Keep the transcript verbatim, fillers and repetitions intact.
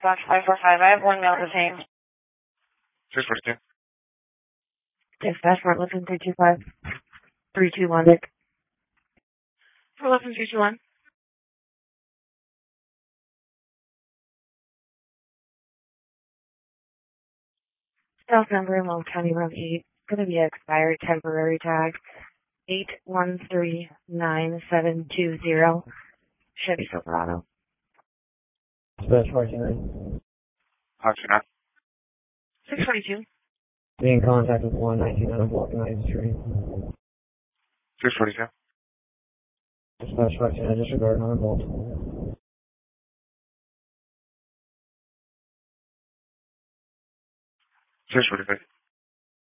Box five four five, I have one male detained. six forty-two. Dispatch for eleven three two five. three two one, Dick. For eleven three two one. South number in Long County Road eight. Going to be expired temporary tag. eight one three nine seven two zero. Chevy Silverado. Dispatch forty-nine. Hot two nine. six forty-two. Be in contact with one nineteen on Block ninth Street. six forty-two. Dispatch forty-nine, disregard non-volt. six forty-five.